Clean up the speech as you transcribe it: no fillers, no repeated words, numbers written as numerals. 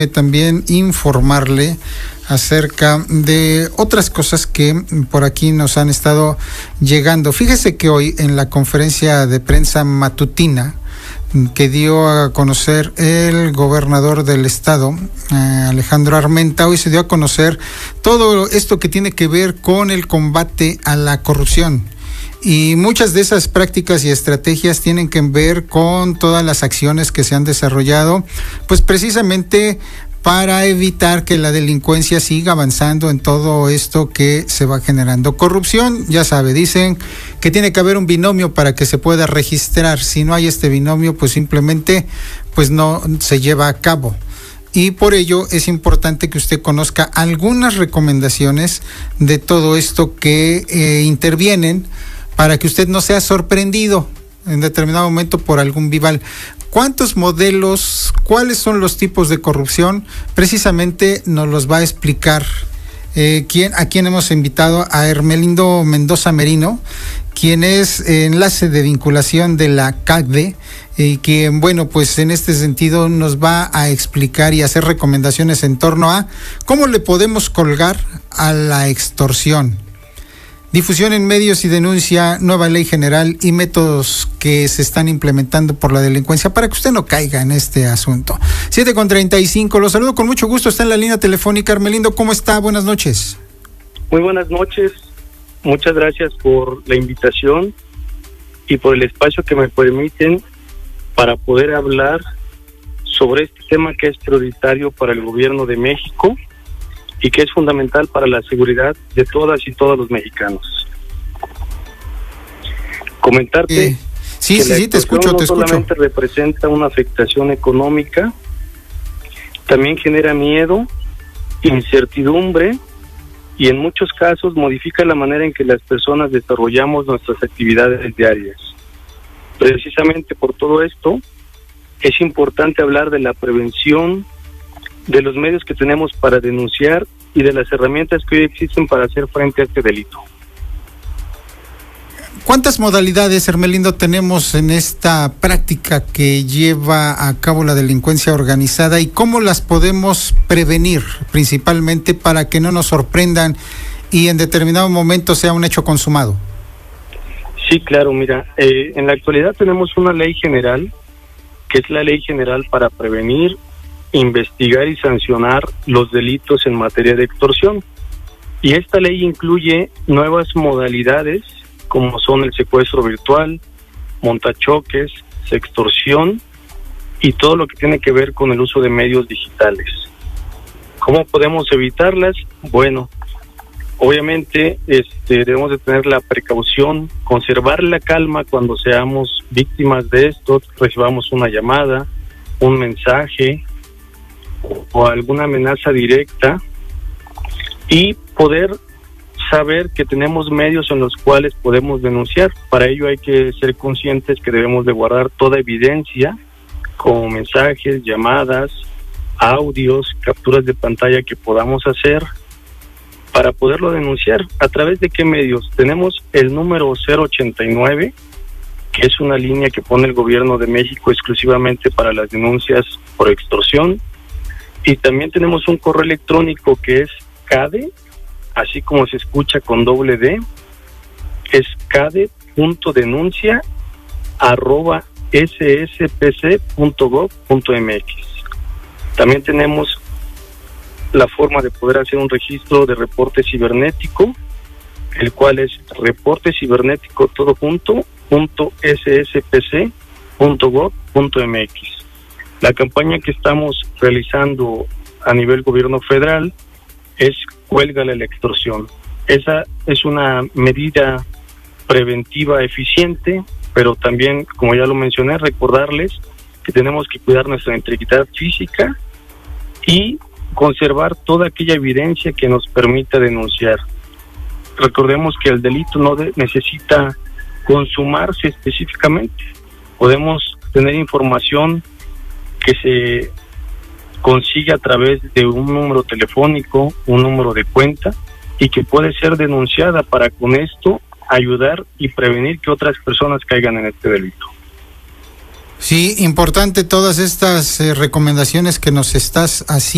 También informarle acerca de otras cosas que por aquí nos han estado llegando. Fíjese que hoy en la conferencia de prensa matutina que dio a conocer el gobernador del estado, Alejandro Armenta, hoy se dio a conocer todo esto que tiene que ver con el combate a la corrupción. Y muchas de esas prácticas y estrategias tienen que ver con todas las acciones que se han desarrollado, pues precisamente para evitar que la delincuencia siga avanzando en todo esto que se va generando. Corrupción, ya sabe, dicen que tiene que haber un binomio para que se pueda registrar. Si no hay este binomio, pues simplemente pues no se lleva a cabo. Y por ello es importante que usted conozca algunas recomendaciones de todo esto que intervienen, para que usted no sea sorprendido en determinado momento por algún vival. ¿Cuántos modelos, cuáles son los tipos de corrupción? Precisamente nos los va a explicar a quien hemos invitado, a Hermelindo Mendoza Merino, quien es enlace de vinculación de la CACDE, y quien, bueno, pues en este sentido nos va a explicar y hacer recomendaciones en torno a cómo le podemos colgar a la extorsión. Difusión en medios y denuncia, nueva ley general y métodos que se están implementando por la delincuencia para que usted no caiga en este asunto. 7:35, lo saludo con mucho gusto, está en la línea telefónica. Hermelindo, ¿cómo está? Buenas noches. Muy buenas noches, muchas gracias por la invitación y por el espacio que me permiten para poder hablar sobre este tema que es prioritario para el gobierno de México y que es fundamental para la seguridad de todas y todos los mexicanos. Comentarte sí, te escucho. No solamente representa una afectación económica, también genera miedo, incertidumbre y en muchos casos modifica la manera en que las personas desarrollamos nuestras actividades diarias. Precisamente por todo esto, es importante hablar de la prevención, de los medios que tenemos para denunciar y de las herramientas que hoy existen para hacer frente a este delito. ¿Cuántas modalidades, Hermelindo, tenemos en esta práctica que lleva a cabo la delincuencia organizada y cómo las podemos prevenir, principalmente para que no nos sorprendan y en determinado momento sea un hecho consumado? Sí, claro, mira, en la actualidad tenemos una ley general, que es la Ley General para prevenir, investigar y sancionar los delitos en materia de extorsión. Y esta ley incluye nuevas modalidades como son el secuestro virtual, montachoques, sextorsión y todo lo que tiene que ver con el uso de medios digitales. ¿Cómo podemos evitarlas? Bueno, obviamente debemos de tener la precaución, conservar la calma cuando seamos víctimas de esto, recibamos una llamada, un mensaje o alguna amenaza directa y poder saber que tenemos medios en los cuales podemos denunciar. Para ello hay que ser conscientes que debemos de guardar toda evidencia como mensajes, llamadas, audios, capturas de pantalla que podamos hacer para poderlo denunciar. ¿A través de qué medios? Tenemos el número 089, que es una línea que pone el gobierno de México exclusivamente para las denuncias por extorsión. Y también tenemos un correo electrónico que es CADE, así como se escucha con doble D, es cade.denuncia@sspc.gov.mx. También tenemos la forma de poder hacer un registro de reporte cibernético, el cual es reporte cibernético todo junto, .sspc.gov.mx. La campaña que estamos realizando a nivel gobierno federal es Cuélgale la extorsión. Esa es una medida preventiva eficiente, pero también, como ya lo mencioné, recordarles que tenemos que cuidar nuestra integridad física y conservar toda aquella evidencia que nos permita denunciar. Recordemos que el delito no necesita consumarse específicamente. Podemos tener información que se consigue a través de un número telefónico, un número de cuenta, y que puede ser denunciada para con esto ayudar y prevenir que otras personas caigan en este delito. Sí, importante todas estas recomendaciones que nos estás haciendo.